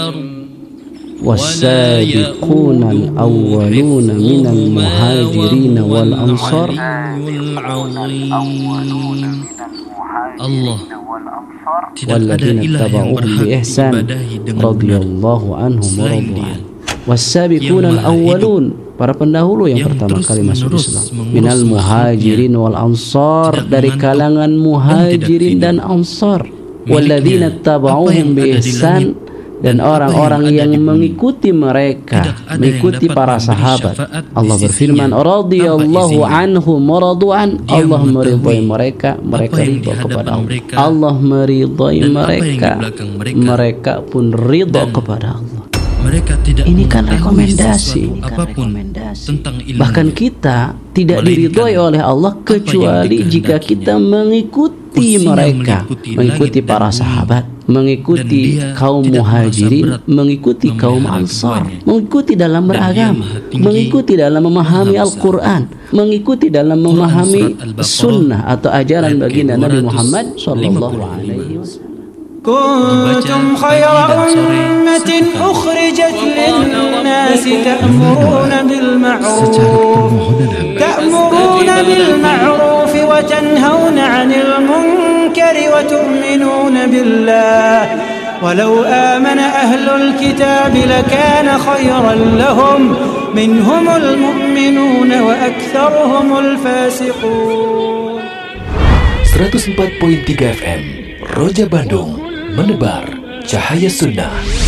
والسابقون الأولون من المهاجرين والأنصار والذين اتبعوهم بإحسان رضي الله عنهم ورضوا عنه. والسابقون الأولون, para pendahulu yang pertama kali masuk Islam, minal muhajirin wal ansar, dari kalangan muhajirin dan ansar, walladzina tabauhum bi ihsan, dan orang-orang yang mengikuti mereka, mengikuti para sahabat. Allah berfirman, radhiyallahu anhum wa radu'an, Allah meridhai mereka, mereka ridha kepada Allah. Allah meridhai mereka, mereka pun ridha kepada Allah. Ini kan rekomendasi apapun tentang ilmu. Bahkan kita tidak diridhoi oleh Allah kecuali jika kita mengikuti mereka, mengikuti para sahabat, mengikuti kaum muhajirin, mengikuti kaum ansar, mengikuti dalam beragama, mengikuti dalam memahami Al-Quran, mengikuti dalam memahami sunnah atau ajaran baginda Nabi Muhammad sallallahu alaihi wasallam. كنتم خير أمة أخرجت للناس تأمرون بالمعروف وتنهون عن المنكر وتؤمنون بالله ولو آمن أهل الكتاب لكان خيرا لهم منهم المؤمنون وأكثرهم الفاسقون. 104.3 FM Roja Bandung, menebar cahaya sunnah.